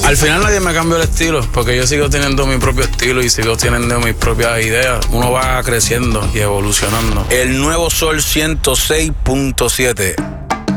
Al final nadie me cambió el estilo, porque yo sigo teniendo mi propio estilo y sigo teniendo mis propias ideas. Uno va creciendo y evolucionando. El nuevo Sol 106.7.